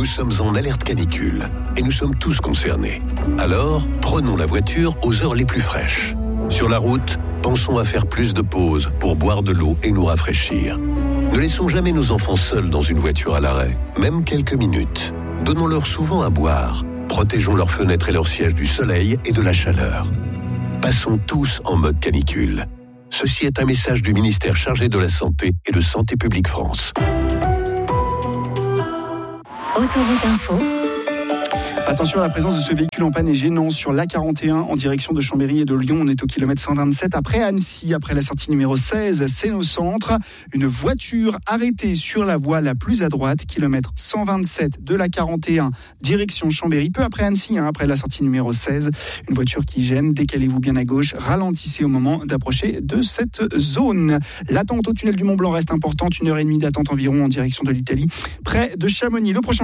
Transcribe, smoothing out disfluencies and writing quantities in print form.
Nous sommes en alerte canicule et nous sommes tous concernés. Alors, prenons la voiture aux heures les plus fraîches. Sur la route, pensons à faire plus de pauses pour boire de l'eau et nous rafraîchir. Ne laissons jamais nos enfants seuls dans une voiture à l'arrêt, même quelques minutes. Donnons-leur souvent à boire. Protégeons leurs fenêtres et leurs sièges du soleil et de la chaleur. Passons tous en mode canicule. Ceci est un message du ministère chargé de la Santé et de Santé publique France. Autoroute Info. Attention à la présence de ce véhicule en panne et gênant sur l'A41 en direction de Chambéry et de Lyon. On est au kilomètre 127 après Annecy, après la sortie numéro 16, Seine-au-Centre. Une voiture arrêtée sur la voie la plus à droite, kilomètre 127 de l'A41, direction Chambéry, peu après Annecy, après la sortie numéro 16. Une voiture qui gêne, décalez-vous bien à gauche, ralentissez au moment d'approcher de cette zone. L'attente au tunnel du Mont-Blanc reste importante, 1h30 d'attente environ en direction de l'Italie, près de Chamonix. Le prochain